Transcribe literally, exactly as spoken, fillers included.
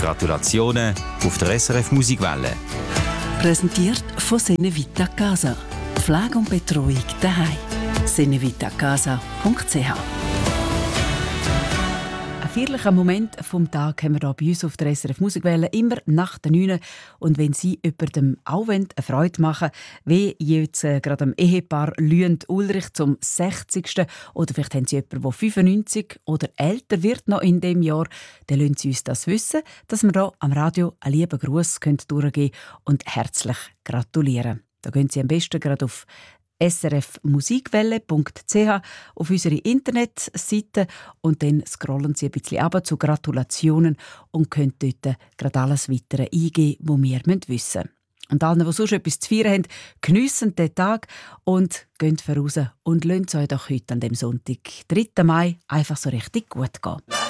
Gratulationen auf der S R F Musikwelle. Präsentiert von Senevita Casa. Pflege und Betreuung daheim. senevitacasa punkt c h. Ein feierlichen Moment vom Tag haben wir hier bei uns auf der S R F Musikwelle immer nach der neun. Und wenn Sie jemandem auch eine Freude machen wollen, wie jetzt äh, gerade am Ehepaar Lüend Ulrich zum sechzigsten oder vielleicht haben Sie jemanden, der fünfundneunzig oder älter wird noch in dem Jahr, dann lassen Sie uns das wissen, dass wir hier am Radio einen lieben Gruß durchgeben und herzlich gratulieren. Da gehen Sie am besten gerade auf s r f musikwelle punkt c h auf unsere Internetseite und dann scrollen Sie ein bisschen runter zu Gratulationen und können dort gerade alles Weitere eingeben, was wir wissen müssen. Und allen, die sonst etwas zu feiern haben, geniessen den Tag und gehen voraus und lassen es euch doch heute an dem Sonntag, dritten Mai, einfach so richtig gut gehen.